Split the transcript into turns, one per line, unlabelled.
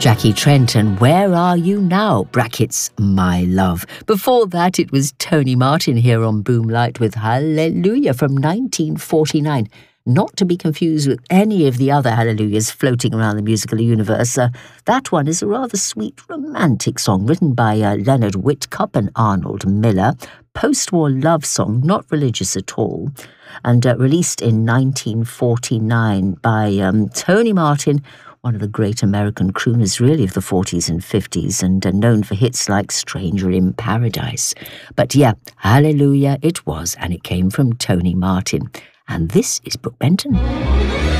Jackie Trent and Where Are You Now? Brackets, My Love. Before that, it was Tony Martin here on Boomlight with Hallelujah from 1949. Not to be confused with any of the other Hallelujahs floating around the musical universe. That one is a rather sweet romantic song written by Leonard Whitcup and Arnold Miller. Post-war love song, not religious at all, and released in 1949 by Tony Martin, one of the great American crooners really of the 40s and 50s, and known for hits like Stranger in Paradise. But yeah, Hallelujah it was, and it came from Tony Martin. And this is Brooke Benton.